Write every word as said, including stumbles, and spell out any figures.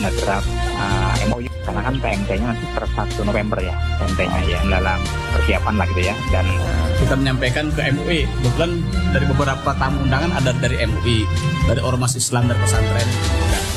ngedraft uh, M O U karena kan P M T-nya nanti per satu November ya, P M T-nya ya dalam persiapan lah gitu ya. Dan kita menyampaikan ke M U I, kebetulan dari beberapa tamu undangan ada dari M U I, dari Ormas Islam dan pesantren.